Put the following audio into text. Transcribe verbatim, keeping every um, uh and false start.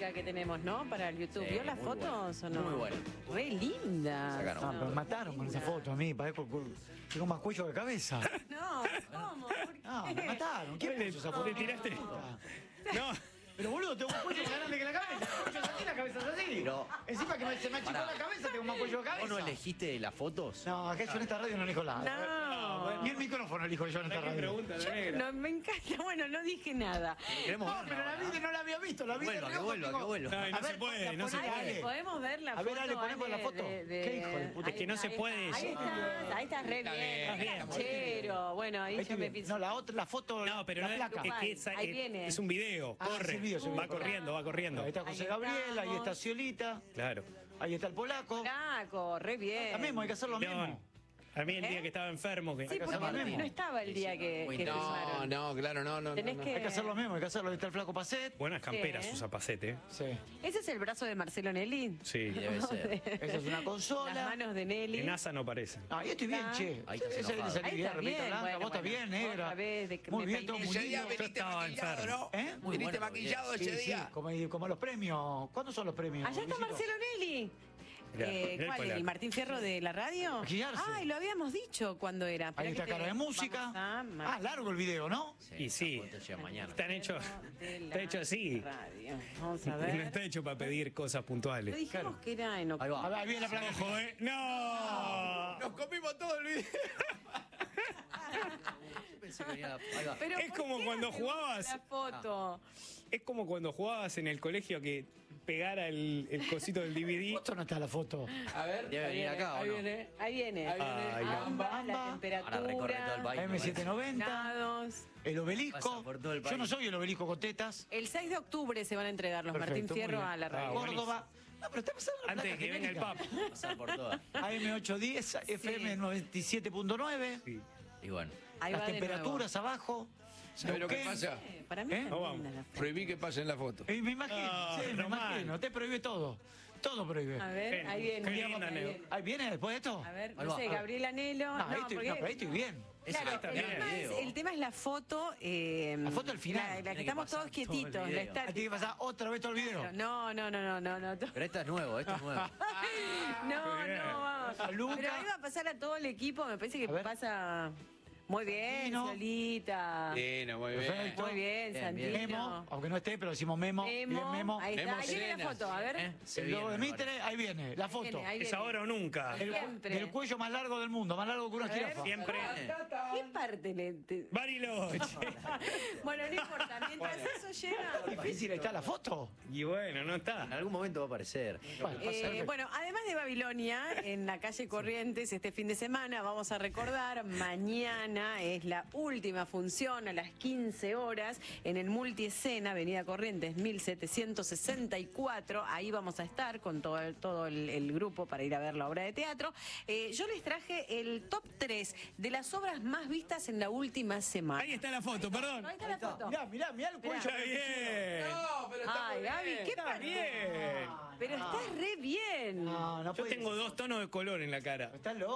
gráfica que tenemos, ¿no? Para el YouTube. Sí, ¿Vio las muy fotos buena. o no? Muy buena. Re linda. Sacaron. Ah, pero me mataron con esa foto a mí, parezco, tengo más cuello que cabeza. No, ¿cómo? ¿Por qué? No, me mataron. ¿Quién puso esa foto? ¿Te tiraste? No. Pero boludo, tengo un cuello más grande que la cabeza. El cuello es así, la cabeza es así. Pero- Encima que me- se me achicó Pará. la cabeza, tengo más cuello que cabeza. ¿Vos no elegiste las fotos? No, acá yo en esta radio no elijo nada. No. Ni el micrófono elijo yo en esta ¿Qué radio. pregunta, la negra? No, me encanta. Bueno, no dije nada. Queremos No, verla pero la ahora. vi no la había visto, la vi de Vuelva, que reojo, vuelva, tengo- que vuelva. No, y no A se ver, puede, la no se ponele, puede. Ale. ¿Podemos ver la A foto? ver, Ale, ponemos la Ale, foto. de- de- Qué hijo de puta. Es que no se ahí puede está, Ahí eso. está, ahí está re Está bien. bien, Está está muy canchero. Bueno, ahí Ahí ya estoy me bien. piso. No, la otra, la foto, No, pero la no placa. es que esa- Ahí eh, viene. es un video. Ah, Corre. es el video, es el va video. corriendo, va corriendo. Ahí está José Ahí Gabriel, ahí estamos. está Ciolita, Claro. ahí está el polaco. Flaco, re bien. Lo mismo, hay que hacer lo No, mismo. a mí el ¿Eh? día que estaba enfermo, que Sí, Hay que porque hacer lo no, mismo. no estaba el día que, Muy que no, filmaron. No, claro, no, no. Tenés no, que- Hay que hacer lo mismo, hay que hacerlo. Ahí está el flaco Pacet. buenas camperas Sí, ¿eh? usa Pacete. Sí. ¿Ese es el brazo de Marcelo Nelly? Sí. Debe ser. Esa es una consola. Las manos de Nelly. En NASA no parece. Ah, ahí estoy bien, Ah. che. Ahí estás Esa viene enojado. salir Ahí bien, está repito, bien, blanca. bueno, Vos estás bueno. bien, negra. Otra vez de que Muy me bien, todo peiné. muy Ese día lindo. viniste estaba maquillado, enfermo. ¿no? ¿Eh? Muy Viniste bueno, maquillado Sí, ese sí, día. como, como los premios. ¿Cuándo son los premios? Allá está Luisito? Marcelo Nelly. Mirá, Eh, mirá el ¿Cuál? polaco. ¿El Martín Fierro de la radio? Maquillarse. Ay, lo habíamos dicho cuando era. Ahí Esperá está que te- cara de música. Vamos a Mar- Ah, largo el video, ¿no? Y sí. la foto llega mañana. Están hechos. de la Está hecho así. radio. Vamos a No ver. está hecho para pedir cosas Lo puntuales. dijimos que era en Ahí octubre. A va. ver, ahí viene la placa. Ojo, ¿eh? ¡No! Nos comimos todo el video. Pensé que venía- Ahí va. Pero Es ¿por como qué cuando no te jugabas- gusta la foto. Es como cuando jugabas en el colegio que pegara el, el cosito del D V D. ¿Foto no está la foto? A ver. Debe venir acá, ¿o ahí no? viene, ahí viene. Ahí viene. Ay, no. Ambas, la Amba. temperatura. Ahora recorre todo el país. M me setecientos parece. noventa, grados. el obelisco. Pasa por todo el Yo no país. soy el obelisco con tetas. El seis de octubre se van a entregar los Perfecto, Martín muy Fierro bien. a la radio. Ah, bueno. Córdoba. No, pero está pasando la Antes de placa que venga el genérica. Papa. Pasar por todas. A M ochocientos diez, F M noventa y siete punto nueve. Sí. Y bueno. Ahí Las va de temperaturas abajo. ¿Sabés lo que Neuquén. pasa? nuevo. Eh, Para mí ¿Eh? está No, linda vamos. la foto. Prohibí que pase en la foto. Eh, me imagino, No, sí, me Román. imagino. Te prohíbe todo. Todo prohíbe. A ver, ahí Qué viene. linda, ahí Neo. viene. Ahí viene después de esto. A ver, Ahí no va. sé, Gabriel Anhelo. No, ahí estoy, porque- no, pero ahí estoy bien. Ese Claro, está el bien el tema, es, video. el tema es la foto. eh, La foto al final. La, la que Tiene que estamos pasar todos todo el quietitos. video. La Ah, estática. tiene que pasar otra vez todo el video. No, no, no, no, no, no. No, Pero esto es nuevo, esto es nuevo. no, bien. no, vamos. A Luca. Pero ahí va a pasar a todo el equipo. Me parece que A ver. pasa muy bien, Santino. Solita. Sí, no, muy bien. Perfecto. Muy bien, Bien, bien. Santino. Memo, aunque no esté, pero decimos Memo. Bien, Memo. Memo. Ahí está, Memo ahí viene la Cenas. foto, a ver. ¿Eh? Se El logo de viene, me Mitre, ahí viene, la foto. Viene, ahí Es viene. ahora o nunca. El, Siempre. el cuello más largo del mundo, más largo que una A ver. jirafa. Siempre. ¿Qué parte le.? te- Bariloche. Bueno, no importa. Mientras eso llega. Difícil está la foto. Y bueno, no En está. algún momento va a aparecer. Bueno, Eh, perfecto. bueno, además de Babilonia, en la calle Corrientes, este fin de semana, vamos a recordar, mañana es la última función a las quince horas en el Multiescena, Avenida Corrientes mil setecientos sesenta y cuatro. Ahí vamos a estar con todo el, todo el, el grupo para ir a ver la obra de teatro. Eh, yo les traje el top tres de las obras más vistas en la última semana. Ahí está la foto, perdón. Ahí está la foto. Mirá, mirá, mirá el cuello. Está bien. No, pero está Ay, muy Gaby, bien. ¿qué Está parte? bien. Pero estás re bien. No, no Yo puede tengo ser. dos tonos de color en la cara. Estás loco.